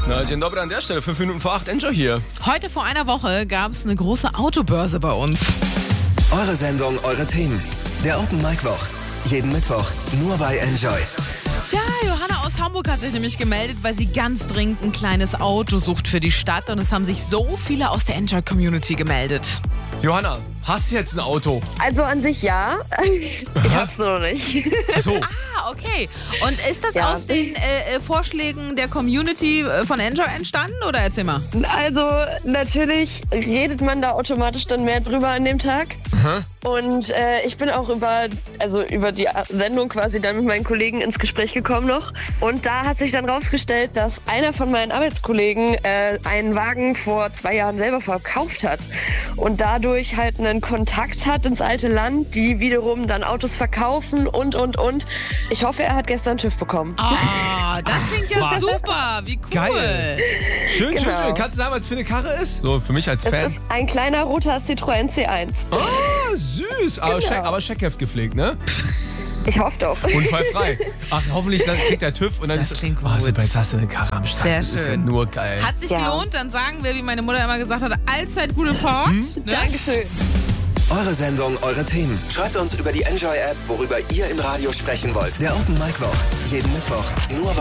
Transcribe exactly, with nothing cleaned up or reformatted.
Na, dzień dobry an der Stelle. Fünf Minuten vor acht, Enjoy hier. Heute vor einer Woche gab es eine große Autobörse bei uns. Eure Sendung, eure Themen. Der Open Mic Woch. Jeden Mittwoch nur bei Enjoy. Tja, Johanna aus Hamburg hat sich nämlich gemeldet, weil sie ganz dringend ein kleines Auto sucht für die Stadt. Und es haben sich so viele aus der Enjoy-Community gemeldet. Johanna, hast du jetzt ein Auto? Also an sich ja. Ich hab's nur noch nicht. Achso. Ah, okay. Und ist das Ja. aus den äh, äh, Vorschlägen der Community äh, von Enjoy entstanden? Oder erzähl mal. Also natürlich redet man da automatisch dann mehr drüber an dem Tag. Und äh, ich bin auch über, also über die Sendung quasi dann mit meinen Kollegen ins Gespräch gekommen noch. Und da hat sich dann rausgestellt, dass einer von meinen Arbeitskollegen äh, einen Wagen vor zwei Jahren selber verkauft hat. Und dadurch halt einen Kontakt hat ins alte Land, die wiederum dann Autos verkaufen und, und, und. Ich hoffe, er hat gestern TÜV bekommen. Ah, das klingt ja Was? super. Wie cool. Geil. Schön, schön, Genau. schön. Kannst du sagen, was für eine Karre ist? So, für mich als Es Fan. ist ein kleiner roter Citroën C eins. Ah, süß. Aber, Genau. Scheck, aber Scheckheft gepflegt, ne? Ich hoffe doch. Unfallfrei. Ach, hoffentlich dann kriegt der TÜV und dann Das ist klingt oh, gut. super, jetzt hast du eine Karre am Start. Sehr Das ist ja schön. nur geil. Hat sich Ja. gelohnt, dann sagen wir, wie meine Mutter immer gesagt hat, allzeit gute Fahrt. Ne? Dankeschön. Eure Sendung, eure Themen. Schreibt uns über die Enjoy-App, worüber ihr im Radio sprechen wollt. Der Open Mic Woch. Jeden Mittwoch nur bei